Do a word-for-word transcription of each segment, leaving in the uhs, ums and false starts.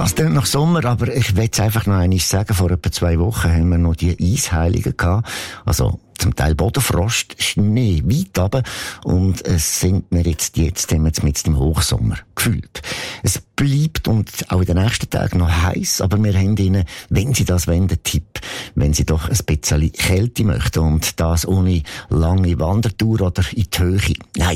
Das klingt nach Sommer, aber ich will es einfach noch einmal sagen. Vor etwa zwei Wochen haben wir noch die Eisheiligen gehabt. Also zum Teil Bodenfrost, Schnee weit runter. Und es sind wir jetzt, jetzt haben wir jetzt mit dem Hochsommer gefühlt. Es bleibt und auch in den nächsten Tagen noch heiß, aber wir haben Ihnen, wenn Sie das wollen, einen Tipp. Wenn Sie doch ein bisschen Kälte möchten und das ohne lange Wandertour oder in die Höhe. Nein.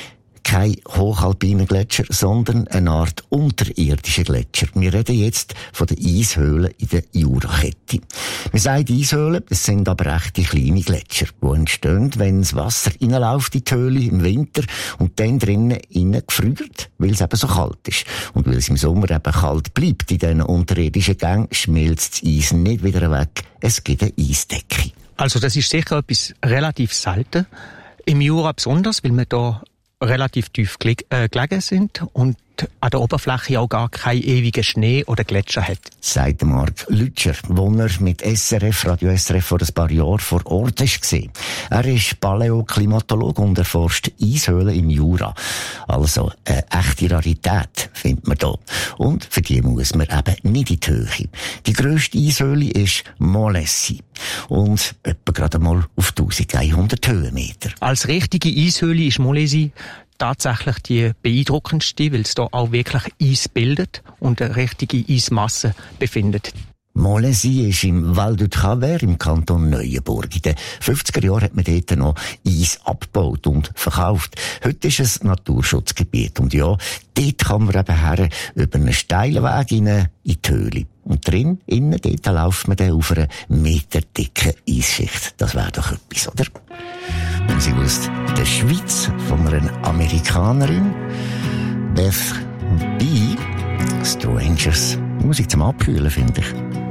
Kein hochalpiner Gletscher, sondern eine Art unterirdischer Gletscher. Wir reden jetzt von den Eishöhlen in der Jurakette. Wir sagen Eishöhlen, es sind aber echte kleine Gletscher, die entstehen, wenn das Wasser reinläuft in die Höhle im Winter und dann drinnen innen gefriert, weil es eben so kalt ist. Und weil es im Sommer eben kalt bleibt in diesen unterirdischen Gängen, schmilzt das Eis nicht wieder weg. Es gibt eine Eisdecke. Also das ist sicher etwas relativ selten. Im Jura besonders, weil man da relativ tief geleg- äh, gelegen sind und an der Oberfläche auch gar keinen ewigen Schnee oder Gletscher hat. Sagt Marc Lütscher, wo er mit S R F, Radio S R F vor ein paar Jahren vor Ort war. Er ist Paläoklimatologe und erforscht Eishöhlen im Jura. Also eine echte Rarität findet man da. Und für die muss man eben nicht in die Höhe. Die grösste Eishöhle ist Molessi und etwa gerade mal auf eintausendeinhundert Höhenmeter. Als richtige Eishöhle ist Molessi tatsächlich die beeindruckendste, weil es da auch wirklich Eis bildet und eine richtige Eismasse befindet. Molessi ist im Val du Travers im Kanton Neuenburg. In den fünfziger Jahren hat man dort noch Eis abgebaut und verkauft. Heute ist es Naturschutzgebiet. Und ja, dort kann man eben her über einen steilen Weg in, in die Höhle. Und drin, innen, dort läuft man dann auf einer meterdicken Eisschicht. Das wäre doch etwas, oder? Wenn Sie aus der Schweiz von einer Amerikanerin, Beth B. Strangers. Musik zum Abkühlen, finde ich.